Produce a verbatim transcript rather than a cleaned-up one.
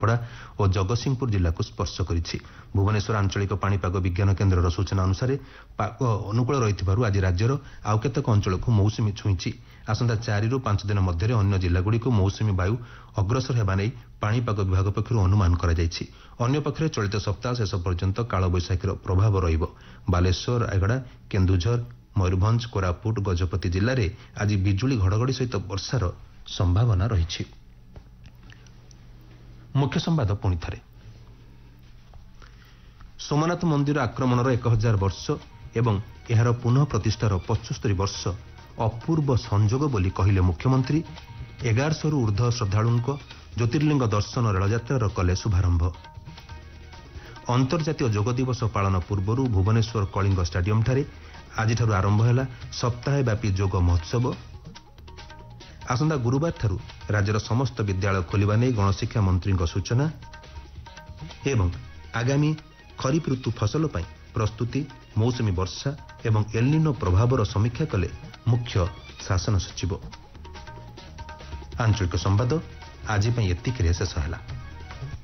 ପଡ଼ା ଓ ଜଗତସିଂହପୁର ଜିଲ୍ଲାକୁ ସ୍ପର୍ଶ କରିଛି। ଭୁବନେଶ୍ୱର ଆଞ୍ଚଳିକ ପାଣିପାଗ ବିଜ୍ଞାନ କେନ୍ଦ୍ରର ସୂଚନା ଅନୁସାରେ ପାଗ ଅନୁକୂଳ ରହିଥିବାରୁ ଆଜି ରାଜ୍ୟର ଆଉ କେତେକ ଅଞ୍ଚଳକୁ ମୌସୁମୀ ଛୁଇଁଛି। ଆସନ୍ତା ଚାରିରୁ ପାଞ୍ଚ ଦିନ ମଧ୍ୟରେ ଅନ୍ୟ ଜିଲ୍ଲାଗୁଡ଼ିକୁ ମୌସୁମୀ ବାୟୁ ଅଗ୍ରସର ହେବା ନେଇ ପାଣିପାଗ ବିଭାଗ ପକ୍ଷରୁ ଅନୁମାନ କରାଯାଇଛି। ଅନ୍ୟପକ୍ଷରେ ଚଳିତ ସପ୍ତାହ ଶେଷ ପର୍ଯ୍ୟନ୍ତ କାଳବୈଶାଖୀର ପ୍ରଭାବ ରହିବ। ବାଲେଶ୍ୱର, ରାୟଗଡ଼ା, କେନ୍ଦୁଝର, ମୟୂରଭଞ୍ଜ, କୋରାପୁଟ, ଗଜପତି ଜିଲ୍ଲାରେ ଆଜି ବିଜୁଳି ଘଡ଼ଘଡ଼ି ସହିତ ବର୍ଷାର ସମ୍ଭାବନା ରହିଛି। ମୁଖ୍ୟ ସମ୍ବାଦ ପୁଣି ଥରେ। ସୋମନାଥ ମନ୍ଦିର ଆକ୍ରମଣର ଏକ ହଜାର ବର୍ଷ ଏବଂ ଏହାର ପୁନଃ ପ୍ରତିଷ୍ଠାର ପଞ୍ଚସ୍ତରୀ ବର୍ଷ ଅପୂର୍ବ ସଂଯୋଗ ବୋଲି କହିଲେ ମୁଖ୍ୟମନ୍ତ୍ରୀ। ଏଗାରଶହରୁ ଉର୍ଦ୍ଧ୍ୱ ଶ୍ରଦ୍ଧାଳୁଙ୍କ ଜ୍ୟୋତିର୍ଲିଙ୍ଗ ଦର୍ଶନ ରେଳଯାତ୍ରାର କଲେ ଶୁଭାରମ୍ଭ। ଅନ୍ତର୍ଜାତୀୟ ଯୋଗ ଦିବସ ପାଳନ ପୂର୍ବରୁ ଭୁବନେଶ୍ୱର କଳିଙ୍ଗ ଷ୍ଟାଡିୟମଠାରେ ଆଜିଠାରୁ ଆରମ୍ଭ ହେଲା ସପ୍ତାହେ ବ୍ୟାପୀ ଯୋଗ ମହୋତ୍ସବ। ଆସନ୍ତା ଗୁରୁବାରଠାରୁ ରାଜ୍ୟର ସମସ୍ତ ବିଦ୍ୟାଳୟ ଖୋଲିବା ନେଇ ଗଣଶିକ୍ଷା ମନ୍ତ୍ରୀଙ୍କ ସୂଚନା ଏବଂ ଆଗାମୀ ଖରିଫ ଋତୁ ଫସଲ ପାଇଁ ପ୍ରସ୍ତୁତି, ମୌସୁମୀ ବର୍ଷା ଏବଂ ଏଲନିନୋ ପ୍ରଭାବର ସମୀକ୍ଷା କଲେ ମୁଖ୍ୟ ଶାସନ ସଚିବ। ଆଞ୍ଚଳିକ ସମ୍ବାଦ ଆଜି ପାଇଁ ଏତିକିରେ ଶେଷ ହେଲା।